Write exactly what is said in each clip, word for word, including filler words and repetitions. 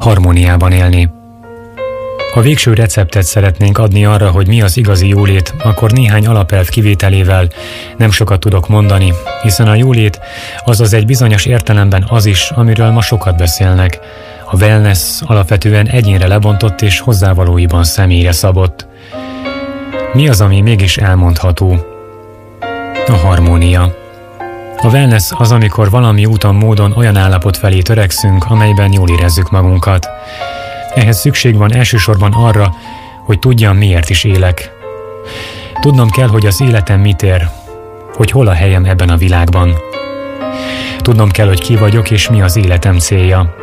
harmóniában élni. Ha végső receptet szeretnénk adni arra, hogy mi az igazi jólét, akkor néhány alapelv kivételével nem sokat tudok mondani, hiszen a jólét azaz egy bizonyos értelemben az is, amiről ma sokat beszélnek. A wellness alapvetően egyénre lebontott és hozzávalóiban személyre szabott. Mi az, ami mégis elmondható? A harmónia. A wellness az, amikor valami úton, módon olyan állapot felé törekszünk, amelyben jól érezzük magunkat. Ehhez szükség van elsősorban arra, hogy tudjam, miért is élek. Tudnom kell, hogy az életem mit ér, hogy hol a helyem ebben a világban. Tudnom kell, hogy ki vagyok és mi az életem célja.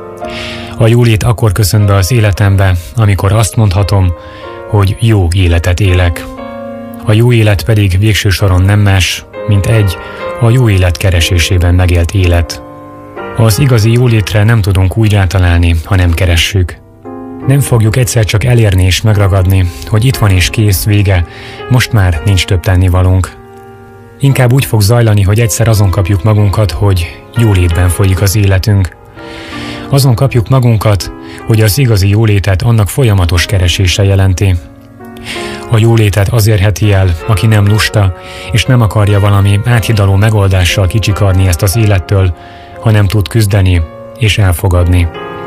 A jólét akkor köszön be az életembe, amikor azt mondhatom, hogy jó életet élek. A jó élet pedig végső soron nem más, mint egy a jó élet keresésében megélt élet. Az igazi jólétre nem tudunk úgy rátalálni, ha nem keressük. Nem fogjuk egyszer csak elérni és megragadni, hogy itt van és kész, vége, most már nincs több tennivalónk. Inkább úgy fog zajlani, hogy egyszer azon kapjuk magunkat, hogy jólétben folyik az életünk. Azon kapjuk magunkat, hogy az igazi jólétet annak folyamatos keresése jelenti. A jólétet az érheti el, aki nem lusta, és nem akarja valami áthidaló megoldással kicsikarni ezt az élettől, hanem tud küzdeni és elfogadni.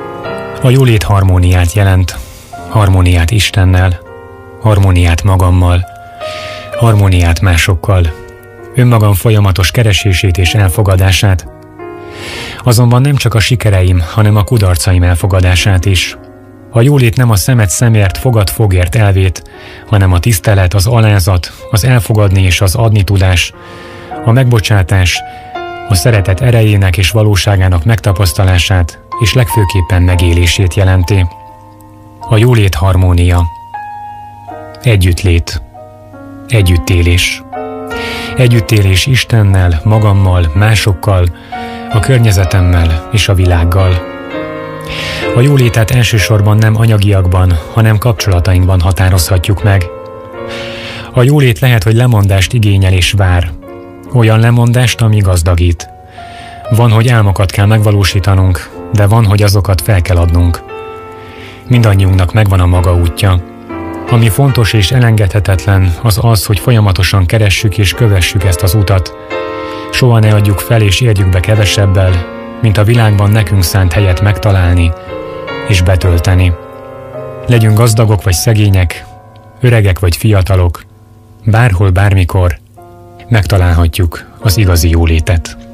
A jólét harmóniát jelent, harmóniát Istennel, harmóniát magammal, harmóniát másokkal, önmagam folyamatos keresését és elfogadását, azonban nem csak a sikereim, hanem a kudarcaim elfogadását is. A jólét nem a szemet szemért, fogad fogért elvét, hanem a tisztelet, az alázat, az elfogadni és az adni tudás, a megbocsátás, a szeretet erejének és valóságának megtapasztalását és legfőképpen megélését jelenti. A jólét harmónia. Együttlét. Együttélés. Együttélés Istennel, magammal, másokkal, a környezetemmel és a világgal. A jólétet elsősorban nem anyagiakban, hanem kapcsolatainkban határozhatjuk meg. A jólét lehet, hogy lemondást igényel és vár. Olyan lemondást, ami gazdagít. Van, hogy álmokat kell megvalósítanunk, de van, hogy azokat fel kell adnunk. Mindannyiunknak megvan a maga útja. Ami fontos és elengedhetetlen, az az, hogy folyamatosan keressük és kövessük ezt az utat. Soha ne adjuk fel és érjük be kevesebbel, mint a világban nekünk szánt helyet megtalálni és betölteni. Legyünk gazdagok vagy szegények, öregek vagy fiatalok, bárhol, bármikor megtalálhatjuk az igazi jólétet.